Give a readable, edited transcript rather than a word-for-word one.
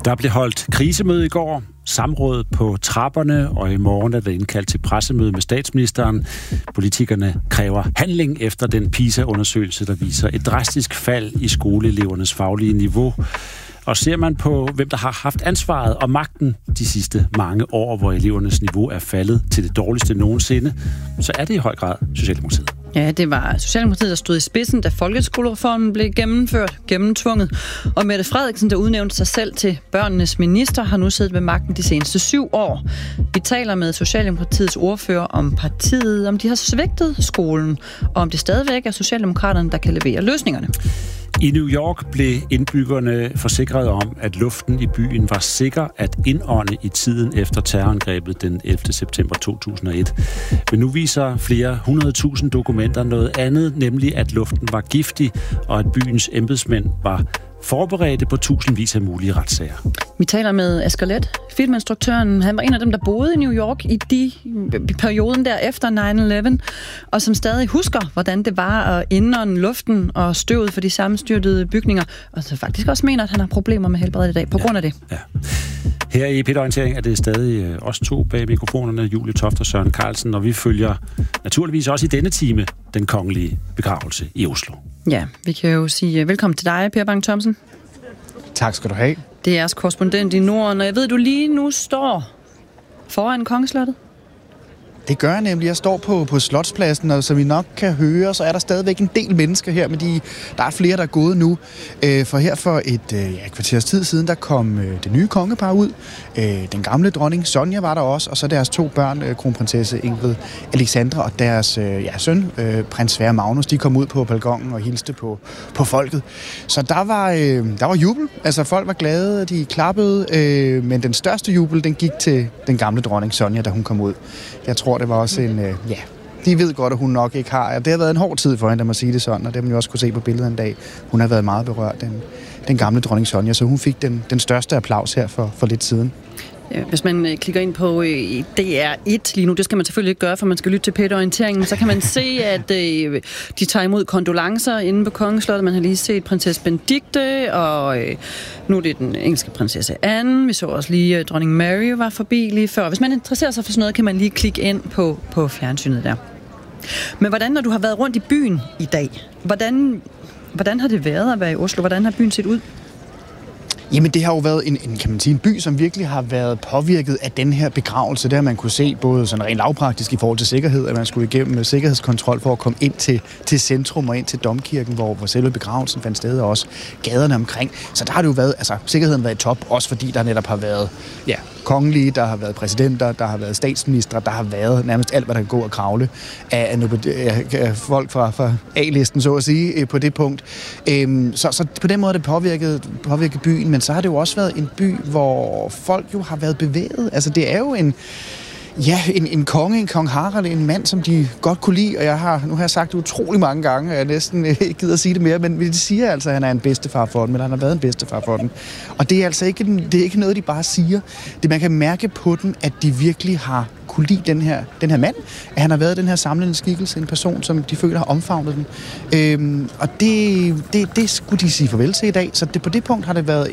Der blev holdt krisemøde i går, samråd på trapperne, og i morgen er der indkaldt til pressemøde med statsministeren. Politikerne kræver handling efter den PISA-undersøgelse, der viser et drastisk fald i skoleelevernes faglige niveau. Og ser man på, hvem der har haft ansvaret og magten de sidste mange år, hvor elevernes niveau er faldet til det dårligste nogensinde, så er det i høj grad Socialdemokratiet. Ja, det var Socialdemokratiet, der stod i spidsen, da folkeskolereformen blev gennemtvunget. Og Mette Frederiksen, der udnævnte sig selv til børnenes minister, har nu siddet ved magten de seneste 7 år. Vi taler med Socialdemokratiets ordfører om partiet, om de har svigtet skolen, og om det stadigvæk er Socialdemokraterne, der kan levere løsningerne. I New York blev indbyggerne forsikret om, at luften i byen var sikker at indånde i tiden efter terrorangrebet den 11. september 2001. Men nu viser flere 100.000 dokumenter noget andet, nemlig at luften var giftig, og at byens embedsmænd var forberedte på tusindvis af mulige retssager. Vi taler med Asger Leth, filminstruktøren. Han var en af dem, der boede i New York i perioden der efter 9/11, og som stadig husker, hvordan det var at indånde luften og støvet for de sammenstyrtede bygninger, og så faktisk også mener, at han har problemer med helbredet i dag på grund af det. Ja. Her i P1 Orientering er det stadig os to bag mikrofonerne, Julie Toft og Søren Carlsen, og vi følger naturligvis også i denne time den kongelige begravelse i Oslo. Ja, vi kan jo sige velkommen til dig, Per Bang Thomsen. Tak skal du have. Det er jeres korrespondent i Norden, og jeg ved, du lige nu står foran Kongeslottet. Det gør jeg nemlig. Jeg står på Slotspladsen, og som vi nok kan høre, så er der stadigvæk en del mennesker her, men der er flere, der er gået nu. For her for et kvarters tid siden, der kom det nye kongepar ud. Den gamle dronning Sonja var der også, og så deres 2 børn, kronprinsesse Ingrid Alexandra og deres søn, prins Sverre Magnus, de kom ud på balkonen og hilste på folket. Så der var jubel. Altså folk var glade, de klappede, men den største jubel, den gik til den gamle dronning Sonja, da hun kom ud. Jeg tror, det var også de ved godt, at hun nok ikke har. Det har været en hård tid for hende, der må sige det sådan, og det har man jo også kunne se på billedet en dag. Hun har været meget berørt, den gamle dronning Sonja, så hun fik den største applaus her for lidt siden. Hvis man klikker ind på DR1 lige nu, det skal man selvfølgelig ikke gøre, for man skal lytte til P1 Orienteringen, så kan man se, at de tager imod kondolencer inde på Kongeslottet. Man har lige set prinsesse Benedikte, og nu er det den engelske prinsesse Anne. Vi så også lige dronning Mary var forbi lige før. Hvis man interesserer sig for sådan noget, kan man lige klikke ind på fjernsynet der. Men hvordan, når du har været rundt i byen i dag, hvordan har det været at være i Oslo? Hvordan har byen set ud? Jamen, det har jo været en by, som virkelig har været påvirket af den her begravelse. Der man kunne se både sådan rent lavpraktisk i forhold til sikkerhed, at man skulle igennem sikkerhedskontrol for at komme ind til centrum og ind til domkirken, hvor selve begravelsen fandt sted, og også gaderne omkring. Så der har det jo været, sikkerheden været i top, også fordi der netop har været kongelige, der har været præsidenter, der har været statsministre, der har været nærmest alt, hvad der kan gå og kravle af folk fra A-listen, så at sige, på det punkt. Så på den måde er det påvirket byen, men så har det jo også været en by, hvor folk jo har været bevæget. Altså det er jo en konge, en kong Harald, en mand, som de godt kunne lide, og nu har jeg sagt det utrolig mange gange, og jeg næsten ikke gider at sige det mere, men det siger altså, at han er en bedstefar for den, men han har været en bedstefar for den. Og det er altså ikke noget, de bare siger. Det man kan mærke på den, at de virkelig har kunne lide den her mand, at han har været den her samlende skikkelse, en person, som de føler har omfavnet den. Og det skulle de sige farvel til i dag, så på det punkt har det været